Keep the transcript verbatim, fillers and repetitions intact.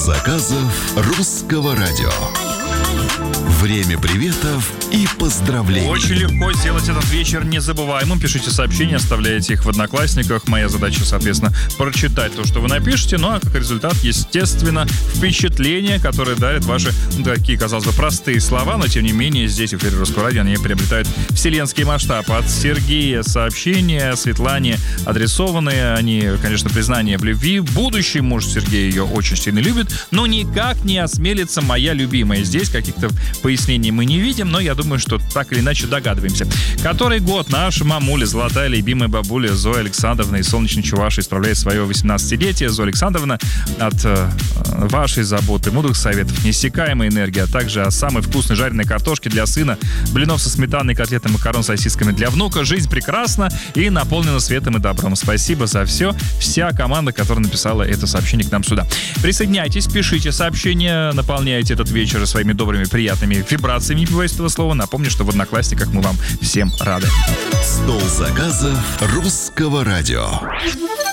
заказов русского радио. Время приветов и поздравлений. Очень легко сделать этот вечер незабываемым. Пишите сообщения, оставляйте их в Одноклассниках. Моя задача, соответственно, прочитать то, что вы напишете. Ну, а как результат, естественно, впечатления, которые дарят ваши, ну, такие, казалось бы, простые слова. Но, тем не менее, здесь, в эфире Русского радио, они приобретают вселенский масштаб. От Сергея сообщения, Светлане адресованные. Они, конечно, признание в любви. Будущий муж Сергея ее очень сильно любит, но никак не осмелится моя любимая. Здесь каких-то пояснений мы не видим, но я думаю, что так или иначе догадываемся. Который год наша мамуля, золотая любимая бабуля Зоя Александровна из солнечной Чувашии исправляет свое восемнадцатилетие. Зоя Александровна, от э, вашей заботы, мудрых советов, неиссякаемой энергии, а также о самой вкусной жареной картошке для сына, блинов со сметаной, котлеты, макарон с сосисками для внука. Жизнь прекрасна и наполнена светом и добром. Спасибо за все. Вся команда, которая написала это сообщение к нам сюда. Присоединяйтесь, пишите сообщения, наполняйте этот вечер своими добрыми, приятными вибрациями, не побоюсь этого слова. Напомню, что в Одноклассниках мы вам всем рады. Стол заказов русского радио.